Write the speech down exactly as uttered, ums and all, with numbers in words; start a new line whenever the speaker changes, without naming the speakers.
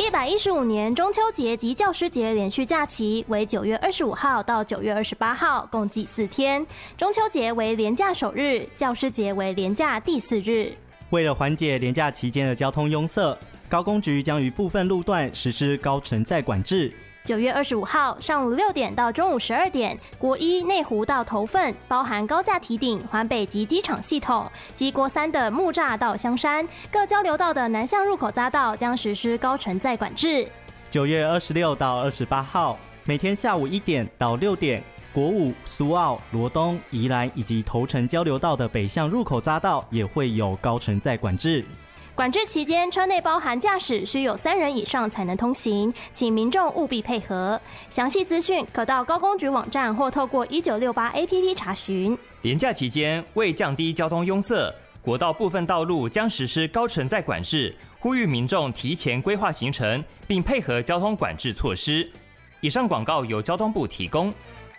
一百一十五年中秋节及教师节连续假期为九月二十五号到九月二十八号，共计四天。中秋节为连假首日，教师节为连假第四日。
为了缓解连假期间的交通拥塞，高工局将于部分路段实施高承载管制。
九月二十五号上午六点到中午十二点，国一内湖到头份，包含高架堤顶、环北及机场系统及国三的木栅到香山各交流道的南向入口匝道将实施高承载管制。
九月二十六到二十八号，每天下午一点到六点，国五、苏澳、罗东、宜兰以及头城交流道的北向入口匝道也会有高承载管制。
管制期间，车内包含驾驶需有三人以上才能通行，请民众务必配合。详细资讯可到高工局网站或透过一九六八 A P P 查询。
连假期间，为降低交通拥塞，国道部分道路将实施高承载管制，呼吁民众提前规划行程，并配合交通管制措施。以上广告由交通部提供。